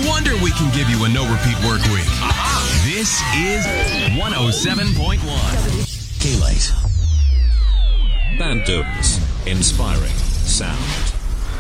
wonder we can give you a no-repeat work week. This is 107.1. K-Light. Band Dudes. Inspiring sound.